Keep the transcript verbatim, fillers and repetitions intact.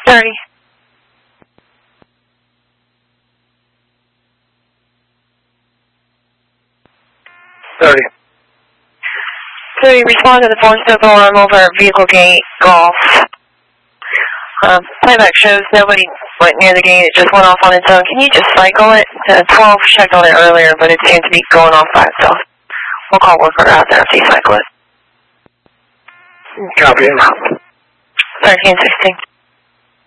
thirty. thirty. thirty, respond to the four-step alarm over at Vehicle Gate, Golf. Um, playback shows nobody went near the gate. It just went off on its own. Can you just cycle it? Uh, twelve checked on it earlier, but it seemed to be going off by itself. We'll call worker out there if you cycle it. Copy. thirteen sixteen.